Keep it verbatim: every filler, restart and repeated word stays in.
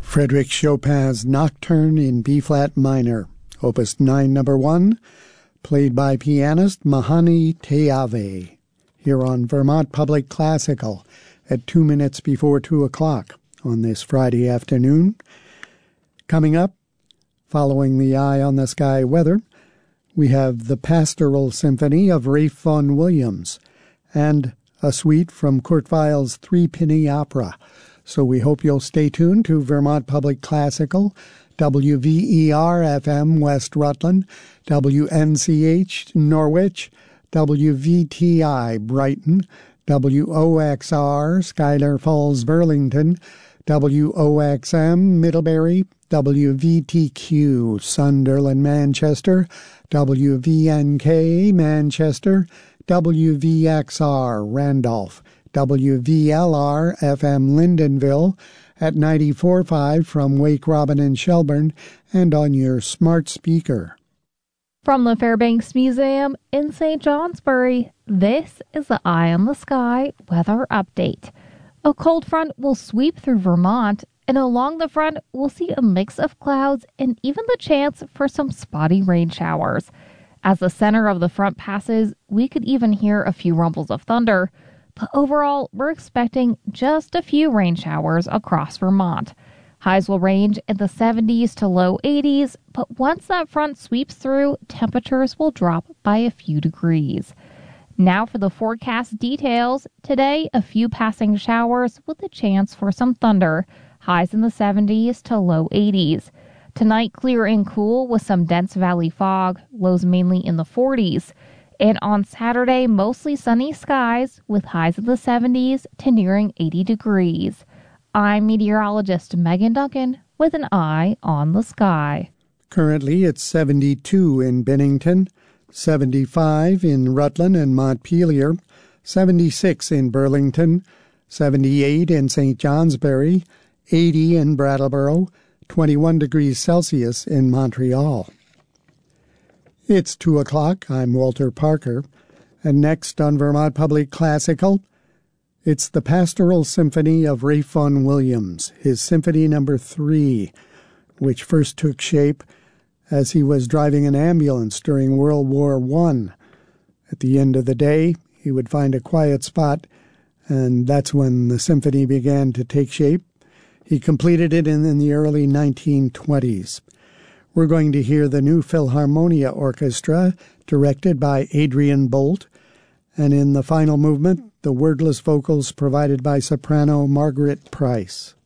Frédéric Chopin's Nocturne in B-flat minor, Opus nine, number one, played by pianist Mahani Teave, here on Vermont Public Classical at two minutes before two o'clock on this Friday afternoon. Coming up, following the Eye on the Sky weather, we have the Pastoral Symphony of Ralph Vaughan Williams and a suite from Kurt Weill's Three-Penny Opera. So we hope you'll stay tuned to Vermont Public Classical, W V E R F M West Rutland, W N C H Norwich, W V T I Brighton, W O X R Schuyler Falls Burlington, W O X M Middlebury, W V T Q Sunderland Manchester, W V N K Manchester, W V X R Randolph, W V L R F M Lyndonville at ninety-four point five from Wake Robin and Shelburne and on your smart speaker. From the Fairbanks Museum in Saint Johnsbury, this is the Eye on the Sky weather update. A cold front will sweep through Vermont, and along the front we'll see a mix of clouds and even the chance for some spotty rain showers. As the center of the front passes, we could even hear a few rumbles of thunder. But overall, we're expecting just a few rain showers across Vermont. Highs will range in the seventies to low eighties, but once that front sweeps through, temperatures will drop by a few degrees. Now for the forecast details. Today, a few passing showers with a chance for some thunder. Highs in the seventies to low eighties. Tonight, clear and cool with some dense valley fog, lows mainly in the forties. And on Saturday, mostly sunny skies with highs in the seventies to nearing eighty degrees. I'm meteorologist Megan Duncan with an Eye on the Sky. Currently, it's seventy-two in Bennington, seventy-five in Rutland and Montpelier, seventy-six in Burlington, seventy-eight in Saint Johnsbury, eighty in Brattleboro, twenty-one degrees Celsius in Montreal. It's two o'clock. I'm Walter Parker. And next on Vermont Public Classical, it's the Pastoral Symphony of Ralph Vaughan Williams, his Symphony Number Three, which first took shape as he was driving an ambulance during World War One. At the end of the day, he would find a quiet spot, and that's when the symphony began to take shape. He completed it in, in the early nineteen twenties. We're going to hear the New Philharmonia Orchestra, directed by Adrian Bolt, and in the final movement, the wordless vocals provided by soprano Margaret Price.